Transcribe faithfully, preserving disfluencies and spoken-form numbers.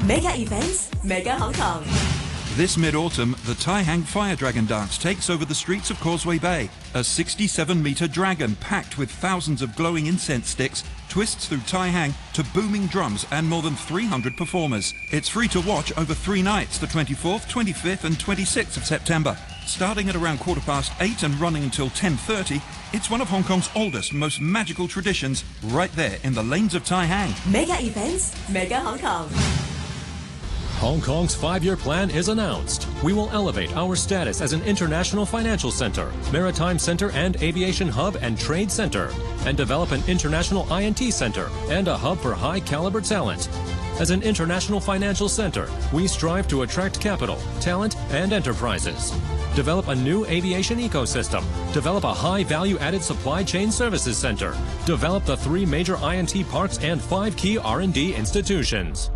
Mega events, Mega Hong Kong. This mid-autumn, the Tai Hang Fire Dragon Dance takes over the streets of Causeway Bay. A sixty-seven metre dragon packed with thousands of glowing incense sticks twists through Tai Hang to booming drums and more than three hundred performers. It's free to watch over three nights, the twenty-fourth, twenty-fifth and twenty-sixth of September. Starting at around quarter past eight and running until ten thirty, it's one of Hong Kong's oldest, most magical traditions, right there in the lanes of Tai Hang. Mega events, Mega Hong Kong. Hong Kong's five-year plan is announced. We will elevate our status as an international financial center, maritime center and aviation hub and trade center, and develop an international I and T center and a hub for high-caliber talent. As an international financial center, we strive to attract capital, talent, and enterprises. Develop a new aviation ecosystem. Develop a high-value-added supply chain services center. Develop the three major I and T parks and five key R and D institutions.